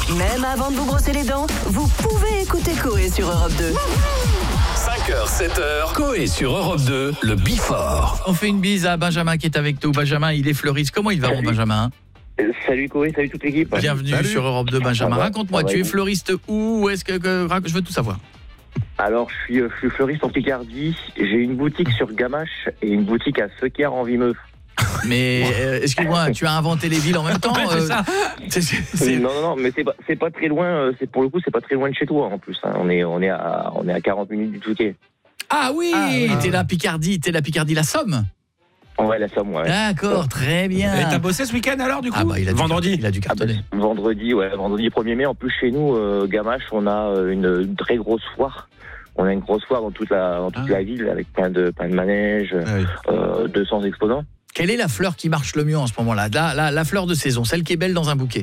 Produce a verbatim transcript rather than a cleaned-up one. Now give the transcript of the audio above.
Même avant de vous brosser les dents, vous pouvez écouter Coé sur Europe deux. cinq heures, sept heures, Coé sur Europe deux, le Before. On fait une bise à Benjamin qui est avec nous. Benjamin, il est fleuriste. Comment il va, mon Benjamin? Euh, Salut Coé, salut toute l'équipe. Bienvenue Salut. sur Europe deux, Benjamin. va, Raconte-moi, ça va, tu es vous fleuriste où? Est-ce que, que je veux tout savoir. Alors, je suis, euh, je suis fleuriste en Picardie. J'ai une boutique sur Gamache et une boutique à Feuquier en Vimeux. Mais euh, excuse-moi, tu as inventé les villes en même temps. Ouais, c'est euh, ça. c'est- c'est- c'est- Non, non, non, mais c'est pas, c'est pas très loin. euh, C'est pour le coup, c'est pas très loin de chez toi en plus. Hein. On est, on est à, on est à quarante minutes du Touquet. Ah oui, Ah, oui. t'es la Picardie, t'es la Picardie, la Somme. Ouais, la Somme, ouais. D'accord, très bien. Et t'as bossé ce week-end alors du coup? Ah bah il a dû- Vendredi. il a dû Ah bah, cartonner. vendredi, ouais, vendredi premier mai. En plus, chez nous, euh, Gamache, on a euh, une très grosse foire. On a une grosse foire dans toute la, dans toute Ah. la ville avec plein de, plein de manèges, Ah oui. euh, deux cents exposants. Quelle est la fleur qui marche le mieux en ce moment-là, la, la, la fleur de saison, celle qui est belle dans un bouquet?